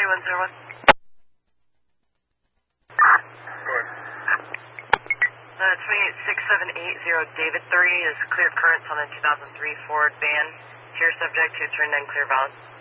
3101. Go ahead. 286780 David 3 is clear currents on the 2003 Ford van. Here subject to turn and clear valid.